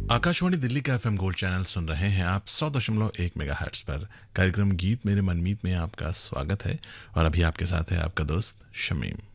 आकाशवाणी दिल्ली का FM gold channel सुन रहे हैं आप 100.1 मेगाहर्ट्ज पर। कार्यक्रम गीत मेरे मनमीत में आपका स्वागत है और अभी आपके साथ है आपका दोस्त शमीम।